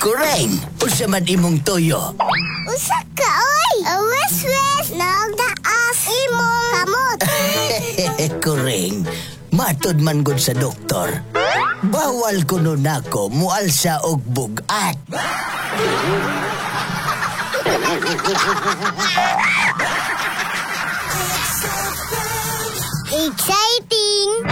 Kureng, usa man imong toyo. Usa ka, oy! Wes, nagdaas imong kamot. Kureng, matod man gud sa doktor. Bawal kuno nako mualsa og bugat. Exciting!